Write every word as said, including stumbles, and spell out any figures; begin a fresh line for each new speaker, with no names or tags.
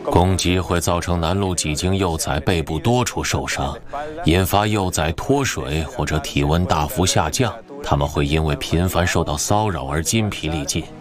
攻击会造成南陆几经幼崽背部多处受伤，引发幼崽脱水或者体温大幅下降，它们会因为频繁受到骚扰而筋疲力尽。